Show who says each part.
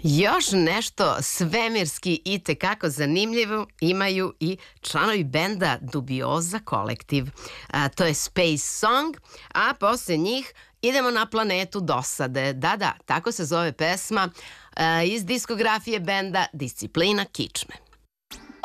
Speaker 1: Još nešto svemirski i tekako zanimljivo imaju i članovi benda Dubioza kolektiv. To je Space Song, a posle njih idemo na planetu dosade. Da, tako se zove pesma iz diskografije benda Disciplina kičme.